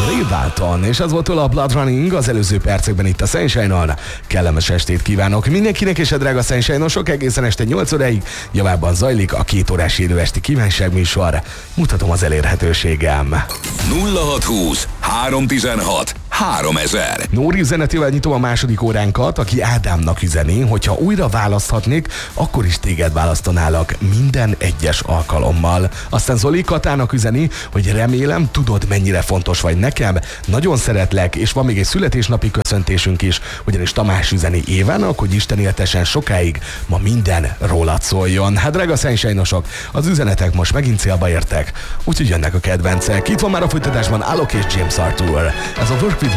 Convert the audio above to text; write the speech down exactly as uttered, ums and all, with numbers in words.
Ray Dalton, és az volt tőle a Blood Running az előző percekben itt a Sunshine-on. Kellemes estét kívánok mindenkinek, és a drága Sunshine-osok, egészen este nyolc óráig javában zajlik a két órás élő esti kívánságműsor. Mutatom az elérhetőségem. nulla hat húsz három tizenhat háromezer. Nóri üzenetével nyitom a második óránkat, aki Ádámnak üzeni, hogyha újra választhatnék, akkor is téged választanálak minden egyes alkalommal. Aztán Zoli Katának üzeni, hogy remélem tudod, mennyire fontos vagy nekem, nagyon szeretlek, és van még egy születésnapi köszöntésünk is, ugyanis Tamás üzeni Évának, hogy Isten éltessen sokáig, ma minden rólad szóljon. Hát drága Sunshine-osok, az üzenetek most megint célba értek, úgyhogy jönnek a kedvencek. Itt van már a folytatásban Alok és James Arthur. Ez a Work